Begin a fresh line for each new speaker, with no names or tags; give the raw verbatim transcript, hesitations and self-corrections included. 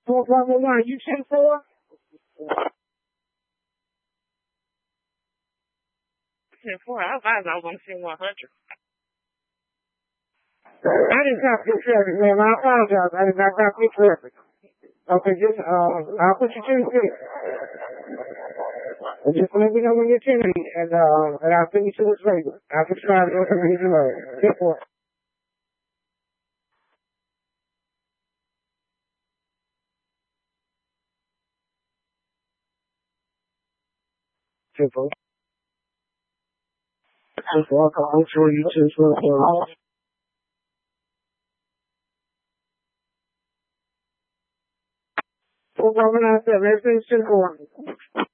four five one nine, you ten four? ten four, I advised I was on C one hundred. I didn't copy this traffic, man. I apologize. I did not copy this traffic. Okay, just, uh, I'll put you ten six. Just let me know when you're ten, and, uh, and I'll send you to this labor. I'll subscribe to it. ten four. ten four. ten four, I'm sure you ten four. four five nine seven, everything's ten four.